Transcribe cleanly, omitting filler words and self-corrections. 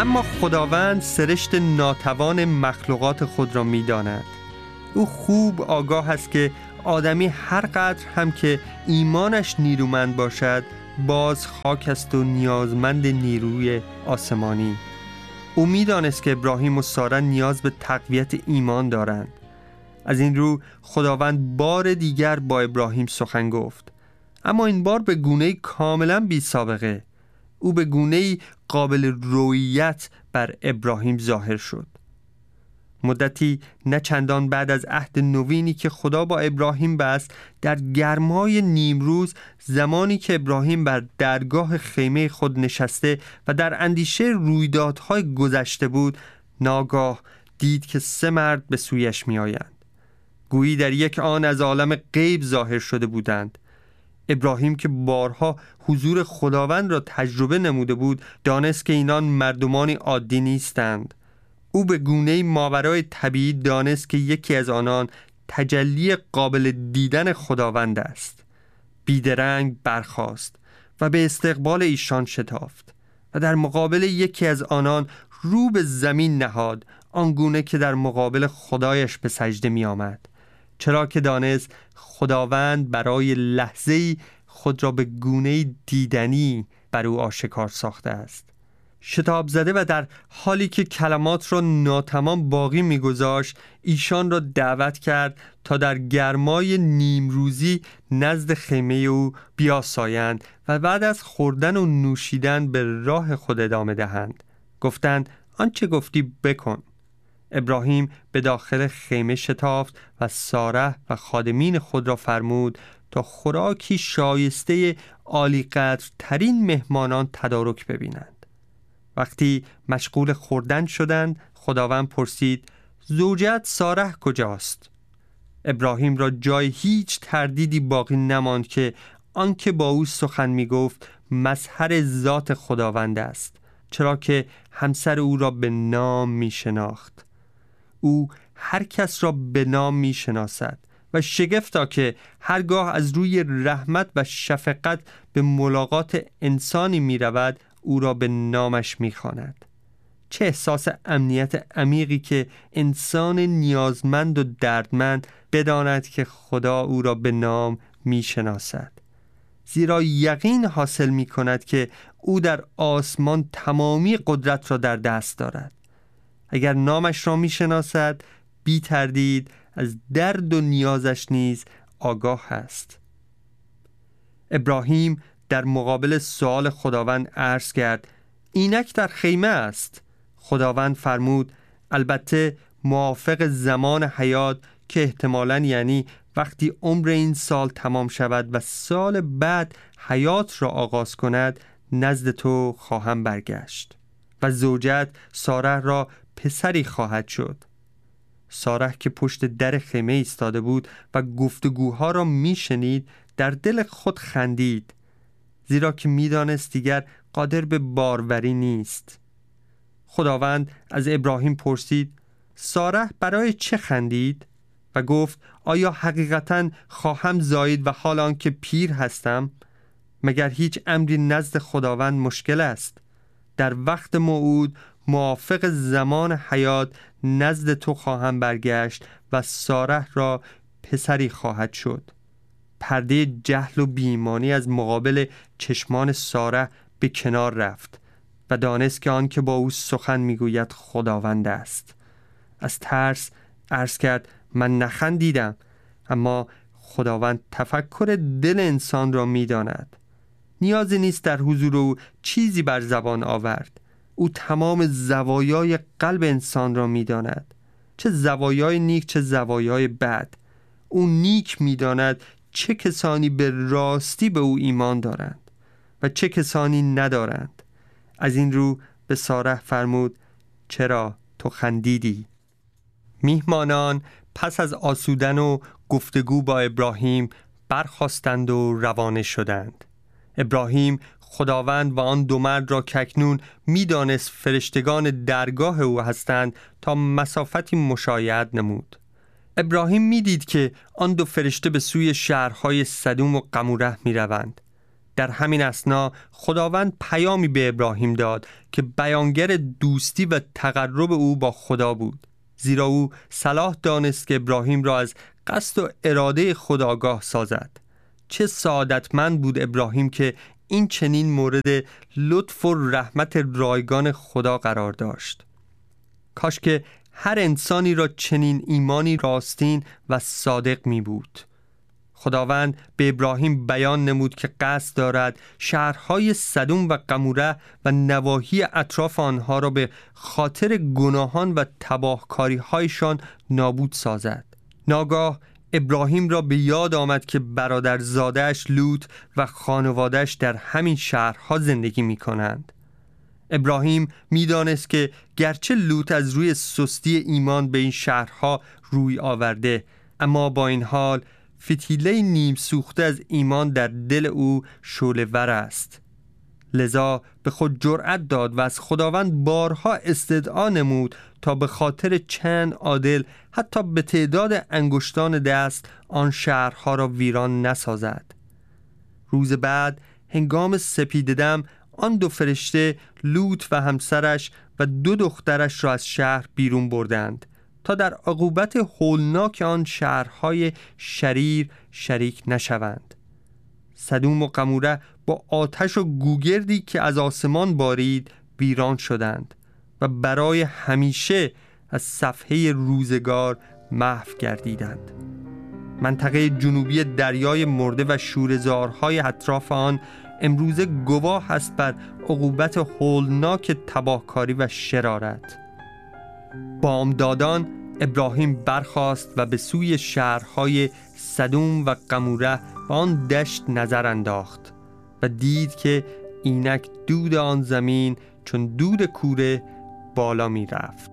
اما خداوند سرشت ناتوان مخلوقات خود را می‌داند. او خوب آگاه است که آدمی هر قدر هم که ایمانش نیرومند باشد، باز خاک است و نیازمند نیروی آسمانی. او می‌دانست که ابراهیم و ساره نیاز به تقویت ایمان دارند. از این رو خداوند بار دیگر با ابراهیم سخن گفت، اما این بار به گونه‌ای کاملاً بی سابقه. او به گونه‌ای قابل رویت بر ابراهیم ظاهر شد. مدتی نه چندان بعد از عهد نوینی که خدا با ابراهیم بست، در گرمای نیمروز، زمانی که ابراهیم بر درگاه خیمه خود نشسته و در اندیشه رویدادهای گذشته بود، ناگاه دید که 3 مرد به سویش می آیند. گویی در یک آن از عالم غیب ظاهر شده بودند. ابراهیم که بارها حضور خداوند را تجربه نموده بود، دانست که اینان مردمانی عادی نیستند. او به گونه‌ای ماورای طبیعی دانست که یکی از آنان تجلی قابل دیدن خداوند است. بیدرنگ برخاست و به استقبال ایشان شتافت و در مقابل یکی از آنان رو به زمین نهاد، آنگونه که در مقابل خدایش به سجده می آمد، چرا که دانست خداوند برای لحظه‌ای خود را به گونه‌ای دیدنی بر او آشکار ساخته است. شتاب زده و در حالی که کلمات را ناتمام باقی می‌گذاشت، ایشان را دعوت کرد تا در گرمای نیمروزی نزد خیمه او بیاسایند و بعد از خوردن و نوشیدن به راه خود ادامه دهند. گفتند آنچه گفتی بکن. ابراهیم به داخل خیمه شتافت و ساره و خادمین خود را فرمود تا خوراکی شایسته عالی قدر ترین مهمانان تدارک ببینند. وقتی مشغول خوردن شدند، خداوند پرسید زوجت ساره کجاست؟ ابراهیم را جای هیچ تردیدی باقی نماند که آنکه با او سخن می گفت مظهر ذات خداوند است، چرا که همسر او را به نام می شناخت. او هر کس را به نام می شناسد و شگفتا که هرگاه از روی رحمت و شفقت به ملاقات انسانی می رود، او را به نامش می خواند. چه احساس امنیت عمیقی که انسان نیازمند و دردمند بداند که خدا او را به نام می شناسد، زیرا یقین حاصل می کند که او در آسمان تمامی قدرت را در دست دارد. اگر نامش را می شناسد، بی تردید از درد و نیازش نیز آگاه است. ابراهیم در مقابل سؤال خداوند عرض کرد اینک در خیمه است. خداوند فرمود البته موافق زمان حیات، که احتمالاً یعنی وقتی عمر این سال تمام شود و سال بعد حیات را آغاز کند، نزد تو خواهم برگشت و زوجت ساره را پسری خواهد شد. ساره که پشت در خیمه ایستاده بود و گفتگوها را میشنید، در دل خود خندید، زیرا که میدانست دیگر قادر به باروری نیست. خداوند از ابراهیم پرسید ساره برای چه خندید؟ و گفت آیا حقیقتاً خواهم زایید و حال آنکه پیر هستم؟ مگر هیچ امری نزد خداوند مشکل است؟ در وقت موعود موافق زمان حیات نزد تو خواهم برگشت و ساره را پسری خواهد شد. پرده جهل و بی‌ایمانی از مقابل چشمان ساره به کنار رفت و دانست که آن که با او سخن میگوید خداوند است. از ترس عرض کرد من نخندیدم، اما خداوند تفکر دل انسان را میداند. نیازی نیست در حضور او چیزی بر زبان آورد. او تمام زوایای قلب انسان را میداند، چه زوایای نیک چه زوایای بد. او نیک میداند چه کسانی به راستی به او ایمان دارند و چه کسانی ندارند. از این رو به ساره فرمود چرا تو خندیدی؟ میهمانان پس از آسودن و گفتگو با ابراهیم برخاستند و روانه شدند. ابراهیم خداوند و آن 2 مرد را که اکنون میدانست فرشتگان درگاه او هستند تا مسافتی مشایعت نمود. ابراهیم میدید که آن 2 فرشته به سوی شهرهای سدوم و قموره میروند. در همین اثنا خداوند پیامی به ابراهیم داد که بیانگر دوستی و تقرب او با خدا بود، زیرا او صلاح دانست که ابراهیم را از قصد و اراده خدا آگاه سازد. چه سعادتمند بود ابراهیم که این چنین مورد لطف و رحمت رایگان خدا قرار داشت. کاش که هر انسانی را چنین ایمانی راستین و صادق می بود. خداوند به ابراهیم بیان نمود که قصد دارد شهرهای سدوم و قموره و نواحی اطراف آنها را به خاطر گناهان و تباهکاری‌هایشان نابود سازد. ناگاه ابراهیم را به یاد آمد که برادرزاده‌اش لوط و خانواده‌اش در همین شهرها زندگی می کنند. ابراهیم می دانست که گرچه لوط از روی سستی ایمان به این شهرها روی آورده، اما با این حال فتیله نیم سوخته از ایمان در دل او شعله‌ور است. لذا به خود جرأت داد و از خداوند بارها استدعا نمود تا به خاطر چند عادل حتی به تعداد انگشتان دست آن شهرها را ویران نسازد. روز بعد هنگام سپیده‌دم آن دو فرشته لوط و همسرش و دو دخترش را از شهر بیرون بردند تا در عقوبت هولناک آن شهرهای شریر شریک نشوند. سدوم و قموره با آتش و گوگردی که از آسمان بارید ویران شدند و برای همیشه از صفحه روزگار محو گردیدند. منطقه جنوبی دریای مرده و شوره‌زارهای اطراف آن امروزه گواه است بر عقوبت هولناک تباهکاری و شرارت. بامدادان ابراهیم برخاست و به سوی شهرهای سدوم و قموره و آن دشت نظر انداخت و دید که اینک دود آن زمین چون دود کوره بالا می رفت.